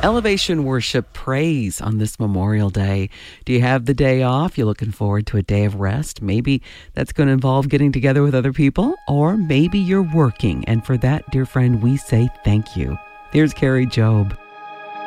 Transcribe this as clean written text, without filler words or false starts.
Elevation Worship praise on this Memorial Day. Do you have the day off? You're looking forward to a day of rest? Maybe that's going to involve getting together with other people, or maybe you're working. And for that, dear friend, we say thank you. Here's Carrie Job.